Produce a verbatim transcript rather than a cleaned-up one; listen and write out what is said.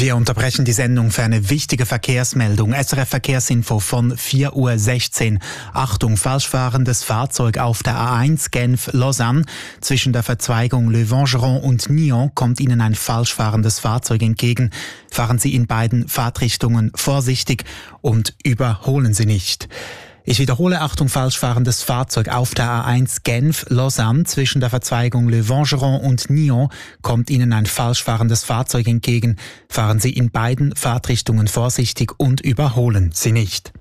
Wir unterbrechen die Sendung für eine wichtige Verkehrsmeldung. S R F Verkehrsinfo von vier Uhr sechzehn. Achtung, falsch fahrendes Fahrzeug auf der A eins Genf-Lausanne. Zwischen der Verzweigung Le Vengeron und Nyon kommt Ihnen ein falsch fahrendes Fahrzeug entgegen. Fahren Sie in beiden Fahrtrichtungen vorsichtig und überholen Sie nicht. Ich wiederhole, Achtung, falsch fahrendes Fahrzeug auf der A eins Genf-Lausanne. Zwischen der Verzweigung Le Vengeron und Nyon kommt Ihnen ein falsch fahrendes Fahrzeug entgegen. Fahren Sie in beiden Fahrtrichtungen vorsichtig und überholen Sie nicht.